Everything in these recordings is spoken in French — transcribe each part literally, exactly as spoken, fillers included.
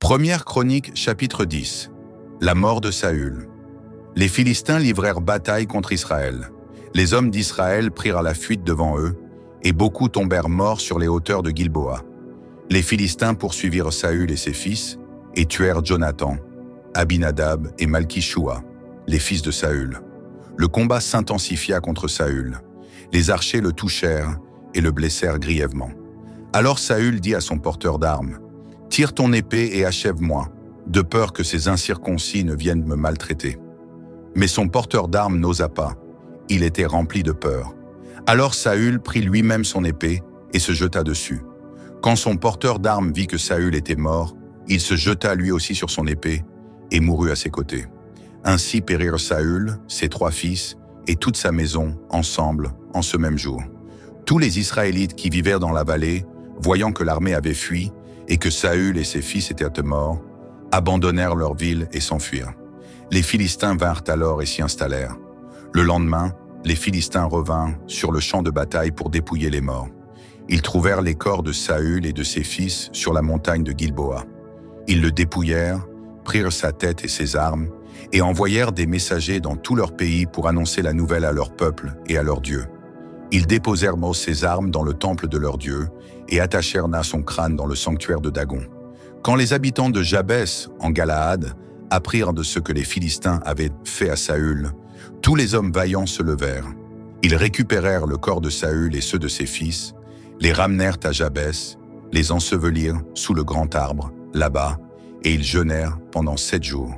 Première Chronique, chapitre dix. La mort de Saül. Les Philistins livrèrent bataille contre Israël. Les hommes d'Israël prirent la fuite devant eux, et beaucoup tombèrent morts sur les hauteurs de Gilboa. Les Philistins poursuivirent Saül et ses fils, et tuèrent Jonathan, Abinadab et Malki-Shua, les fils de Saül. Le combat s'intensifia contre Saül. Les archers le touchèrent et le blessèrent grièvement. Alors Saül dit à son porteur d'armes, « Tire ton épée et achève-moi, de peur que ces incirconcis ne viennent me maltraiter. » Mais son porteur d'armes n'osa pas. Il était rempli de peur. Alors Saül prit lui-même son épée et se jeta dessus. Quand son porteur d'armes vit que Saül était mort, il se jeta lui aussi sur son épée et mourut à ses côtés. Ainsi périrent Saül, ses trois fils et toute sa maison ensemble en ce même jour. Tous les Israélites qui vivaient dans la vallée, voyant que l'armée avait fui et que Saül et ses fils étaient morts, abandonnèrent leur ville et s'enfuirent. Les Philistins vinrent alors et s'y installèrent. Le lendemain, les Philistins revinrent sur le champ de bataille pour dépouiller les morts. Ils trouvèrent les corps de Saül et de ses fils sur la montagne de Gilboa. Ils le dépouillèrent, prirent sa tête et ses armes, et envoyèrent des messagers dans tout leur pays pour annoncer la nouvelle à leur peuple et à leur Dieu. Ils déposèrent ses armes dans le temple de leur Dieu et attachèrent là son crâne dans le sanctuaire de Dagon. Quand les habitants de Jabès, en Galaad, apprirent de ce que les Philistins avaient fait à Saül, tous les hommes vaillants se levèrent. Ils récupérèrent le corps de Saül et ceux de ses fils, les ramenèrent à Jabès, les ensevelirent sous le grand arbre, là-bas, et ils jeûnèrent pendant sept jours.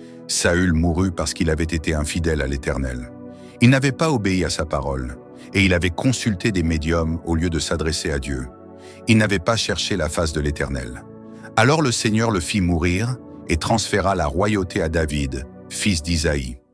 Saül mourut parce qu'il avait été infidèle à l'Éternel. Il n'avait pas obéi à sa parole, et il avait consulté des médiums au lieu de s'adresser à Dieu. Il n'avait pas cherché la face de l'Éternel. Alors le Seigneur le fit mourir et transféra la royauté à David, fils d'Isaïe.